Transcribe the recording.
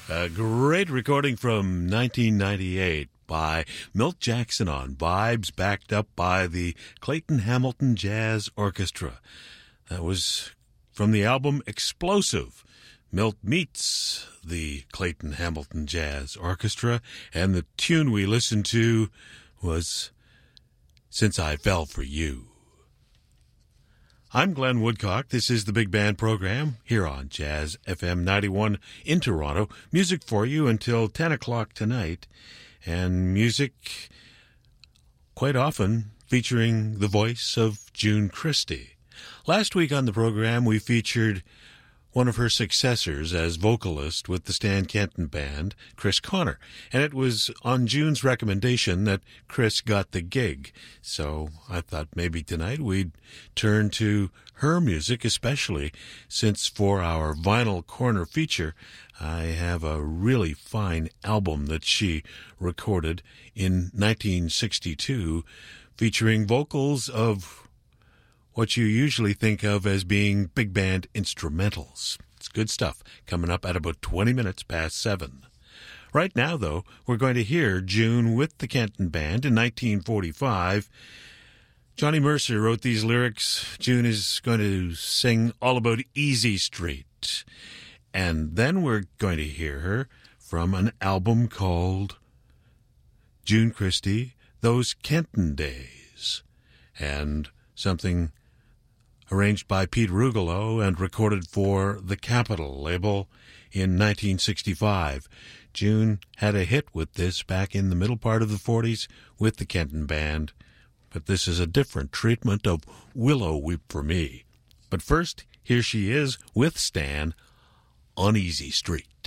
A great recording from 1998 by Milt Jackson on vibes, backed up by the Clayton Hamilton Jazz Orchestra. That was from the album Explosive. Milt meets the Clayton Hamilton Jazz Orchestra, and the tune we listened to was Since I Fell for You. I'm Glenn Woodcock. This is the Big Band Program here on Jazz FM 91 in Toronto. Music for you until 10 o'clock tonight, and music quite often featuring the voice of June Christy. Last week on the program, we featured one of her successors as vocalist with the Stan Kenton Band, Chris Connor. And it was on June's recommendation that Chris got the gig. So I thought maybe tonight we'd turn to her music, especially since for our Vinyl Corner feature, I have a really fine album that she recorded in 1962 featuring vocals of what you usually think of as being big band instrumentals. It's good stuff, coming up at about 20 minutes past 7. Right now, though, we're going to hear June with the Kenton Band in 1945. Johnny Mercer wrote these lyrics. June is going to sing all about Easy Street. And then we're going to hear her from an album called June Christy, Those Kenton Days. And something arranged by Pete Rugolo and recorded for the Capitol label in 1965. June had a hit with this back in the middle part of the 40s with the Kenton Band, but this is a different treatment of Willow Weep for Me. But first, here she is with Stan on Easy Street.